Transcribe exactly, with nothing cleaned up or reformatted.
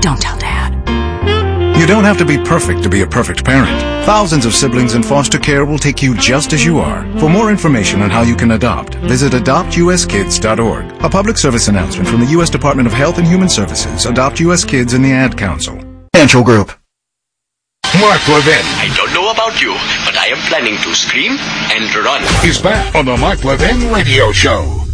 Don't tell Dad. You don't have to be perfect to be a perfect parent. Thousands of siblings in foster care will take you just as you are. For more information on how you can adopt, visit adopt u s kids dot org. A public service announcement from the U S Department of Health and Human Services, Adopt U S Kids, and the Ad Council. Financial Group. Mark Levin. I don't know about you, but I am planning to scream and run. He's back on the Mark Levin Radio Show.